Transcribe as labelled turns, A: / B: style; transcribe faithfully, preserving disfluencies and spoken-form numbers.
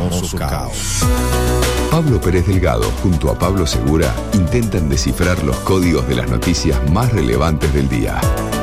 A: hermoso caos.
B: Pablo Pérez Delgado junto a Pablo Segura intentan descifrar los códigos de las noticias más relevantes del día.